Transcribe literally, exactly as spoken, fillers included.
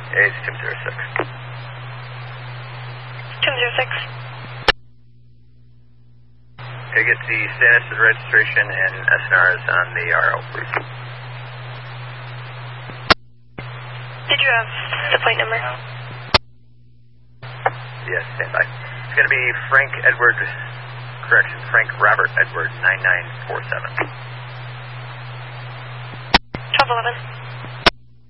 It's Tim zero six. Tim zero six. Can I get the status of the registration and S N Rs on the R L, please? Did you have the plate number? Yes, stand by. It's going to be Frank Edward, correction, Frank Robert Edward, nine nine four seven. twelve eleven.